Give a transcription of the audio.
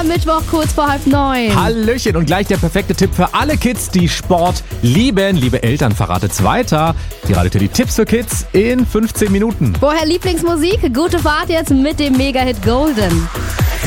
am Mittwoch kurz vor 8:30. Hallöchen und gleich der perfekte Tipp für alle Kids, die Sport lieben. Liebe Eltern, verratet's weiter. Die Radio Teddy Tipps für Kids in 15 Minuten. Vorher Lieblingsmusik, gute Fahrt jetzt mit dem Mega-Hit Golden.